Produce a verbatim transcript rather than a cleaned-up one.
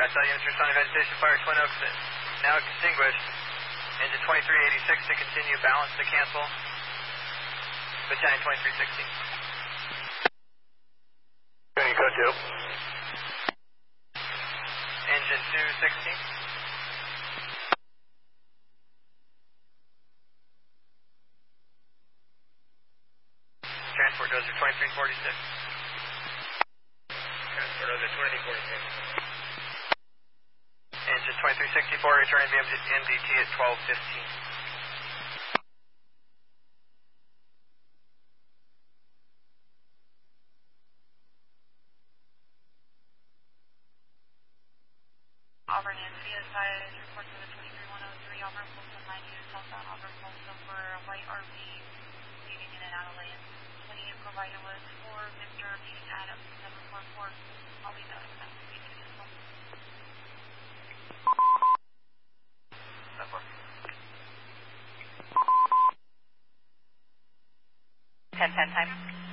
all units responding to vegetation fire, Twin Oaks now extinguished. Engine twenty-three eighty-six to continue, balance to cancel. Battalion twenty-three sixteen. Training code two. Engine two sixteen. Transport dozer twenty-three forty-six. Transport dozer twenty-three forty-six. Engine twenty-three sixty-four, returning to M D T at twelve fifteen. Auburn and C S I report to the twenty-three one oh three, Auburn, Fulton nine two, southbound Auburn, also for a white R V leaving in and out of lane. twenty-eight provided was for Mister Meeting Adams, seven four four. I'll be noticed that. ten ten time.